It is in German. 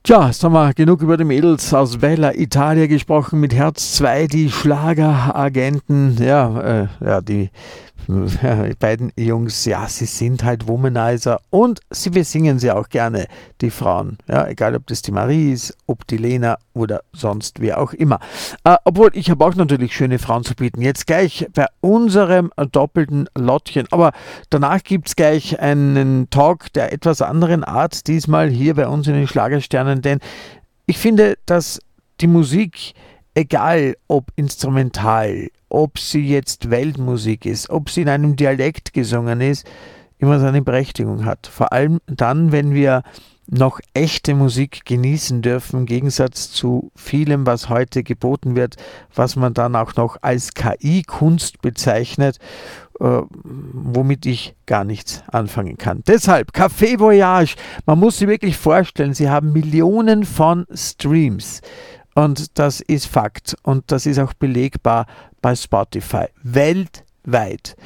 Ja, jetzt haben wir genug über die Mädels aus Bella Italia gesprochen, mit Herz 2, die Schlageragenten, die beiden Jungs, ja, sie sind halt Womanizer und wir singen sie auch gerne, die Frauen, ja, egal ob das die Marie ist, ob die Lena oder sonst wer auch immer. Obwohl, ich habe auch natürlich schöne Frauen zu bieten, jetzt gleich bei unserem doppelten Lottchen, aber danach gibt es gleich einen Talk der etwas anderen Art, diesmal hier bei uns in den Schlagersternen, denn ich finde, dass die Musik, egal ob instrumental, ob sie jetzt Weltmusik ist, ob sie in einem Dialekt gesungen ist, immer seine Berechtigung hat. Vor allem dann, wenn wir noch echte Musik genießen dürfen, im Gegensatz zu vielem, was heute geboten wird, was man dann auch noch als KI-Kunst bezeichnet, womit ich gar nichts anfangen kann. Deshalb, Café Voyage, man muss sich wirklich vorstellen, sie haben Millionen von Streams. Und das ist Fakt und das ist auch belegbar bei Spotify. Weltweit.